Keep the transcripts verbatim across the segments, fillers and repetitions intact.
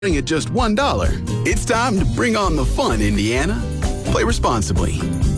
at just one dollar. It's time to bring on the fun, Indiana. Play responsibly.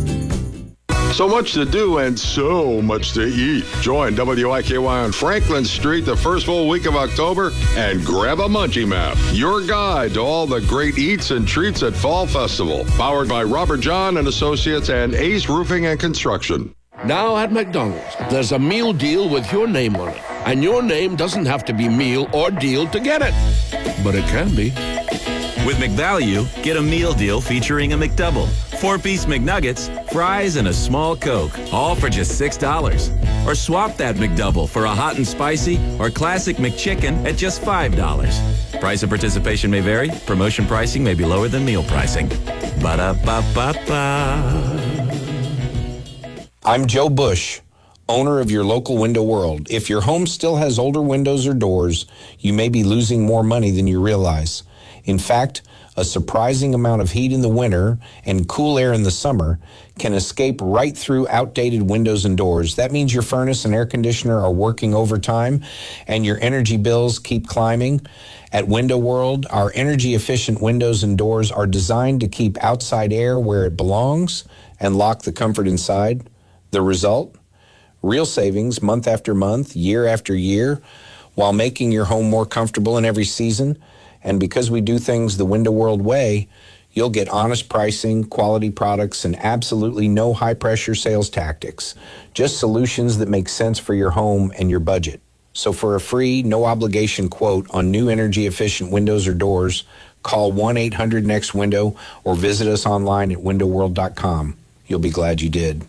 So much to do and so much to eat. Join W I K Y on Franklin Street the first full week of October and grab a Munchie Map, your guide to all the great eats and treats at Fall Festival. Powered by Robert John and Associates and Ace Roofing and Construction. Now at McDonald's, there's a meal deal with your name on it. And your name doesn't have to be meal or deal to get it. But it can be. With McValue, get a meal deal featuring a McDouble, four-piece McNuggets, fries, and a small Coke, all for just six dollars. Or swap that McDouble for a hot and spicy or classic McChicken at just five dollars. Price of participation may vary. Promotion pricing may be lower than meal pricing. Ba-da-ba-ba-ba. I'm Joe Bush, owner of your local Window World. If your home still has older windows or doors, you may be losing more money than you realize. In fact, a surprising amount of heat in the winter and cool air in the summer can escape right through outdated windows and doors. That means your furnace and air conditioner are working overtime and your energy bills keep climbing. At Window World, our energy-efficient windows and doors are designed to keep outside air where it belongs and lock the comfort inside. The result? Real savings month after month, year after year, while making your home more comfortable in every season. And because we do things the Window World way, you'll get honest pricing, quality products, and absolutely no high-pressure sales tactics. Just solutions that make sense for your home and your budget. So for a free, no-obligation quote on new energy-efficient windows or doors, call one eight hundred next window or visit us online at window world dot com. You'll be glad you did.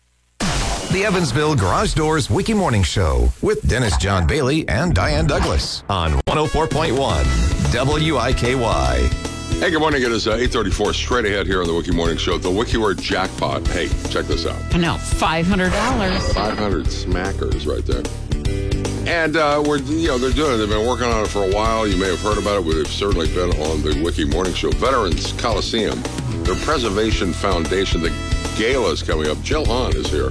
The Evansville Garage Doors Wiki Morning Show with Dennis John Bailey and Diane Douglas on one oh four point one W I K Y. Hey, good morning. It is uh, eight thirty-four, straight ahead here on the Wiki Morning Show. The Wiki Word Jackpot. Hey, check this out. I know, five hundred dollars. five hundred smackers right there. And uh, we're, you know, they're doing it. They've been working on it for a while. You may have heard about it. We've certainly been on the Wiki Morning Show. Veterans Coliseum, their Preservation Foundation, the gala is coming up. Jill Hahn is here.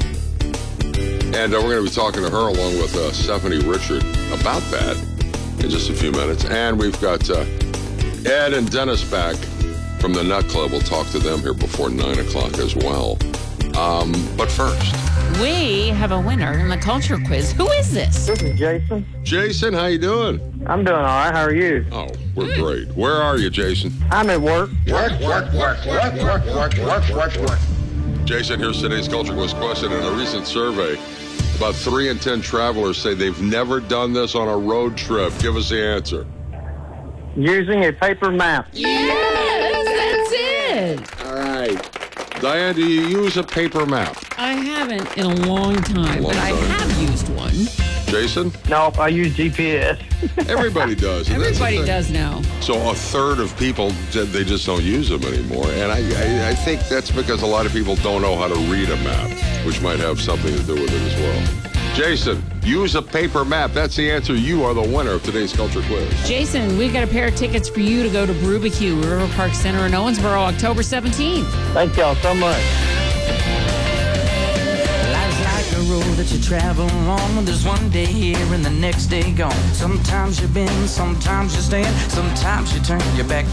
And uh, we're going to be talking to her along with uh, Stephanie Richard about that in just a few minutes. And we've got uh, Ed and Dennis back from the Nut Club. We'll talk to them here before nine o'clock as well. Um, but first, we have a winner in the culture quiz. Who is this? This is Jason. Jason, how you doing? I'm doing all right. How are you? Oh, we're great. Where are you, Jason? I'm at work. Work, work, work, work, work, work, work, work, work. Jason, here's today's culture quiz question. In a recent survey, about three in ten travelers say they've never done this on a road trip. Give us the answer. Using a paper map. Yes, that's it. All right. Diane, do you use a paper map? I haven't in a long time, Long but I time. have used one. Jason? Nope, I use G P S. Everybody does. and that's the Everybody thing. does now. So a third of people, they just don't use them anymore. And I, I, I think that's because a lot of people don't know how to read a map, which might have something to do with it as well. Jason, use a paper map. That's the answer. You are the winner of today's Culture Quiz. Jason, we got a pair of tickets for you to go to Brubicue, River Park Center in Owensboro, October seventeenth. Thank y'all so much. Life's like a road that you travel on. There's one day here and the next day gone. Sometimes you bend, sometimes you stand, sometimes you turn your back